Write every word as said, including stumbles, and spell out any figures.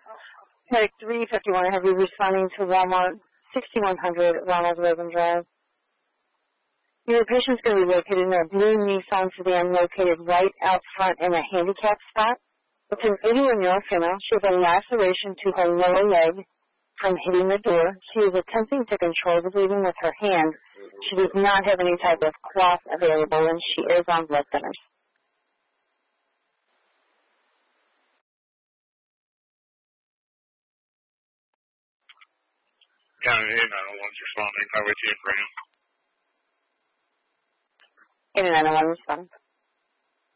Medic three fifty-one, have you responding to Walmart sixty-one hundred Ronald Reagan Drive. Your patient's going to be located in a blue Nissan sedan located right out front in a handicap spot. It's an eighty-one-year-old female. She has a laceration to her lower leg from hitting the door. She is attempting to control the bleeding with her hand. She does not have any type of cloth available, and she is on blood thinners. County eight nine one responding. Highway two in Graham. eight nine one responding.